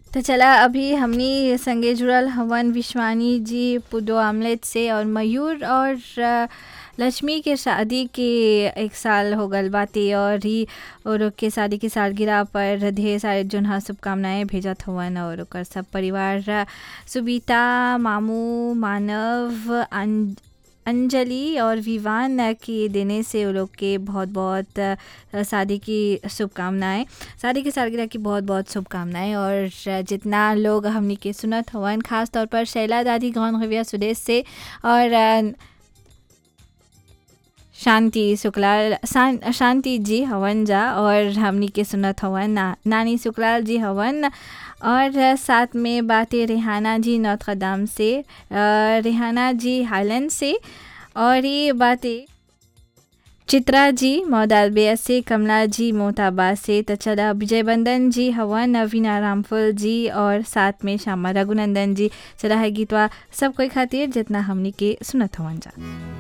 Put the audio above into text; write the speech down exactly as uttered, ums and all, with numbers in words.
तो चला अभी हमनी संगे जुड़ल हवन विश्वानी जी पुदो आमलेट से और मयूर और अ, लक्ष्मी के शादी के एक साल हो गल बाते और ही और के शादी की सालगिरह पर ढेर सारे जोन हा शुभकामनाएं भेजत हवन और ओकर सब परिवार अ, सुबीता मामू मानव अन, अंजलि और विवान के देने से वो लोग के बहुत बहुत अ, शादी की शुभकामनाएं शादी की सालगिरह की बहुत बहुत शुभकामनाएं और जितना लोग हमनी के सुनत हवन खास तौर पर शैला दादी गौन रविया सुदेश से और अ, शांति शुक्ला शां- शांति जी हवन जा और हमनी के सुनत हवन ना, नानी शुक्लाल जी हवन और साथ में बातें रेहाना जी नौतखदाम से अ, रेहाना जी हाईलैंड से और ये बातें चित्रा जी मौदालबे से कमला जी मोताबा से तो चला विजय बंदन जी हवन नवीना रामफुल जी और साथ में श्यामा रघुनंदन जी चला है गीतवा सब कोई खातिर जितना हमनी के सुनत हवन जा।